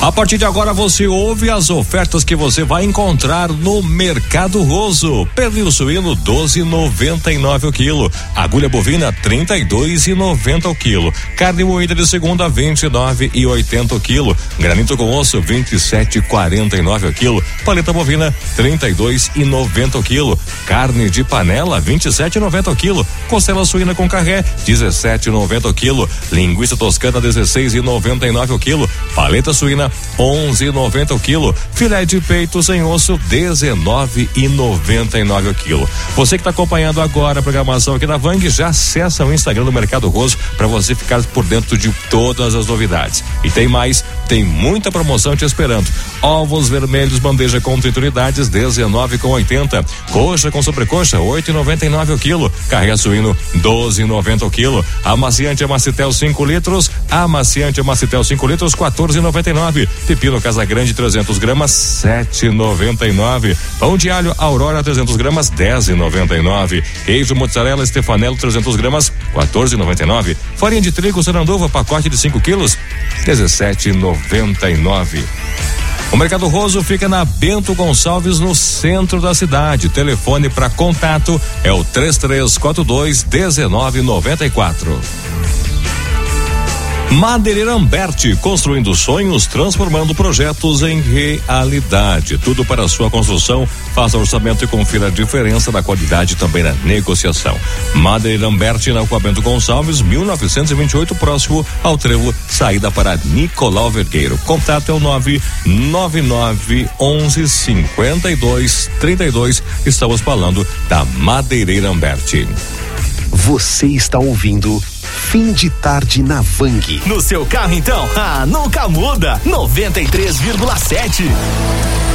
A partir de agora você ouve as ofertas que você vai encontrar no Mercado Roso. Pernil suíno 12,99 o quilo. Agulha bovina 32,90 o quilo. Carne moída de segunda 29,80 o quilo. Granito com osso 27,49 o quilo. Paleta bovina 32,90 o quilo. Carne de panela 27,90 o quilo. Costela suína com carré 17,90 o quilo. Linguiça toscana 16,99 o quilo. Paleta suína 11,90 o quilo. Filé de peito sem osso 19,99 o quilo. Você que está acompanhando agora a programação aqui na Vang, já acessa o Instagram do Mercado Roso para você ficar por dentro de todas as novidades. E tem mais, tem muita promoção te esperando. Ovos vermelhos bandeja com 30 unidades 19,80. Coxa com sobrecoxa 8,99 o quilo. Carré suíno 12,90 o quilo. Amaciante Amacitel 5 litros. Amaciante Amacitel 5 litros 14,99. Pepino Casa Grande 300 gramas 7,99. Pão de alho Aurora 300 gramas 10,99. Queijo mozzarella Stefanello 300 gramas 14,99. Farinha de trigo Saranduva pacote de 5 quilos 17,99. O Mercado Roso fica na Bento Gonçalves, no centro da cidade. Telefone para contato é o 3342-1994. Madeireira Amberti, construindo sonhos, transformando projetos em realidade. Tudo para a sua construção. Faça orçamento e confira a diferença da qualidade também na negociação. Madeireira Amberti, na Rua Bento Gonçalves, 1928, próximo ao trevo, saída para Nicolau Vergueiro. Contato é o 999115232. Estamos falando da Madeireira Amberti. Você está ouvindo Fim de Tarde na Vang. No seu carro então, nunca muda. 93,7.